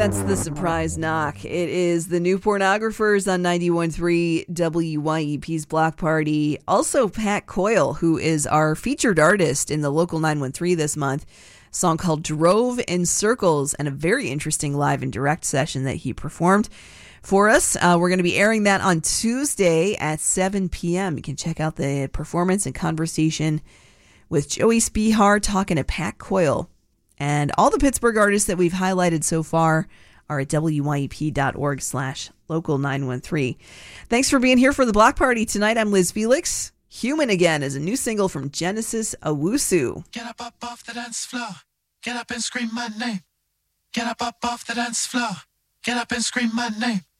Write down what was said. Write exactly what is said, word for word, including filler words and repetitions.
That's the surprise knock. It is the New Pornographers on ninety-one point three W Y E P's Block Party. Also, Pat Coyle, who is our featured artist in the local nine one three this month. A song called Drove in Circles, and a very interesting live and direct session that he performed for us. Uh, we're going to be airing that on Tuesday at seven p.m. You can check out the performance and conversation with Joey Spihar talking to Pat Coyle. And all the Pittsburgh artists that we've highlighted so far are at W Y E P dot org slash local nine one three. Thanks for being here for the Block Party tonight. I'm Liz Felix. Human Again is a new single from Genesis Owusu. Get up, up off the dance floor. Get up and scream my name. Get up, up off the dance floor. Get up and scream my name.